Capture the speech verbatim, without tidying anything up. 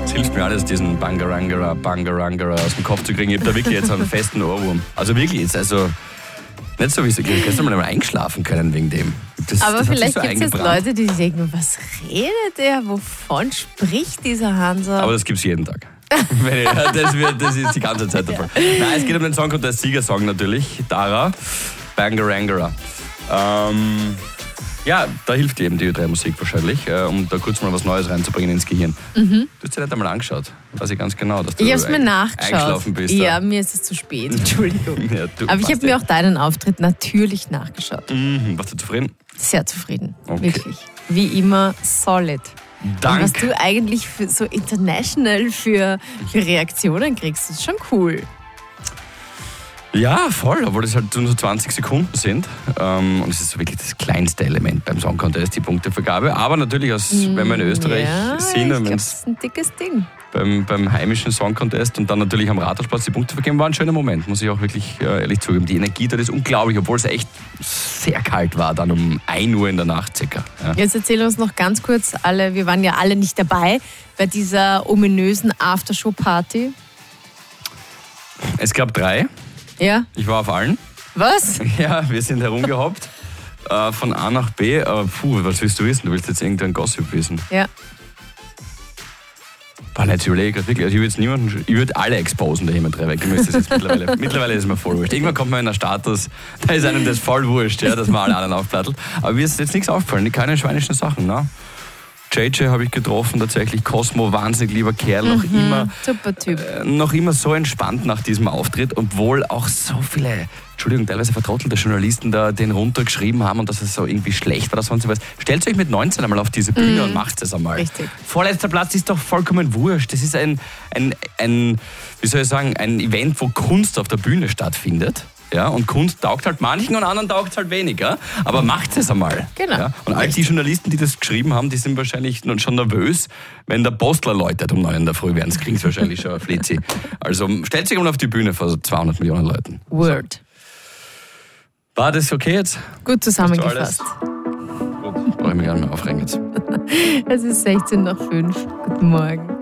Es hilft mir alles, diesen Bangarangara, Bangarangara aus dem Kopf zu kriegen. Ich habe da wirklich jetzt einen festen Ohrwurm. Also wirklich jetzt, also nicht so wie so, ich kann mal eingeschlafen können wegen dem. Das, Aber das vielleicht so gibt es jetzt Leute, die denken, was redet der, wovon spricht dieser Hansa? Aber das gibt es jeden Tag. Wenn ich, das, wird, das ist die ganze Zeit der Fall. Nein, es geht um den Song Contest Siegersong natürlich, Dara, Bangarangara. Ähm, ja, da hilft eben die Ö drei Musik wahrscheinlich, äh, um da kurz mal was Neues reinzubringen ins Gehirn. Mhm. Du hast dir nicht einmal angeschaut, weiß ich ganz genau, dass du ich hab's mir nachgeschaut. eingeschlafen bist. Ja, mir ist es zu spät, Entschuldigung. Ja, Aber ich habe mir auch deinen Auftritt natürlich nachgeschaut. Mhm. Warst du zufrieden? Sehr zufrieden, okay. Wirklich. Wie immer solid. Danke. Und was du eigentlich für, so international für, für Reaktionen kriegst, ist schon cool. Ja, voll, obwohl das halt nur so zwanzig Sekunden sind. Ähm, und es ist wirklich das kleinste Element beim Song Contest, die Punktevergabe. Aber natürlich, aus, mm, wenn wir in Österreich ja, sind, ich glaub, das ist ein dickes Ding. Beim, beim heimischen Song Contest und dann natürlich am Rathausplatz die Punkte vergeben, war ein schöner Moment, muss ich auch wirklich äh, ehrlich zugeben. Die Energie dort ist unglaublich, obwohl es echt sehr kalt war, dann um ein Uhr in der Nacht circa. Ja. Jetzt erzähl uns noch ganz kurz, alle, wir waren ja alle nicht dabei bei dieser ominösen Aftershow-Party. Es gab drei. Ja. Ich war auf allen. Was? Ja, wir sind herumgehoppt äh, von A nach B. Aber puh, was willst du wissen? Du willst jetzt irgendeinen Gossip wissen. Ja. Boah, jetzt überlege ich gerade wirklich. Also ich würde jetzt niemanden, ich würde alle exposen, der jemand weg. Ihr müsst das jetzt mittlerweile, mittlerweile ist es mir voll wurscht. Irgendwann kommt man in einen Status, da ist einem das voll wurscht, ja, dass man alle anderen aufplattelt. Aber mir ist jetzt nichts aufgefallen, keine schweinischen Sachen, ne? J J habe ich getroffen, tatsächlich. Cosmo, wahnsinnig lieber Kerl, noch mhm, immer super Typ. Äh, noch immer so entspannt nach diesem Auftritt, obwohl auch so viele, Entschuldigung, teilweise vertrottelte Journalisten da den runtergeschrieben haben und dass es so irgendwie schlecht war, dass sonst was. Stellt euch mit neunzehn einmal auf diese Bühne mhm. und macht es einmal. Richtig. Vorletzter Platz ist doch vollkommen wurscht. Das ist ein, ein, ein, wie soll ich sagen, ein Event, wo Kunst auf der Bühne stattfindet. Ja, und Kunst taugt halt manchen und anderen taugt es halt weniger. Aber macht es einmal. Genau. Ja, und all die Journalisten, die das geschrieben haben, die sind wahrscheinlich schon nervös, wenn der Postler läutet um neun in der Früh, werden kriegen es wahrscheinlich schon Flitzi. Also stellt sich mal auf die Bühne vor zweihundert Millionen Leuten. Word. So. War das okay jetzt? Gut zusammengefasst. Gut, brauche ich mich gar nicht mehr aufregen jetzt. Es ist sechzehn nach fünf. Guten Morgen.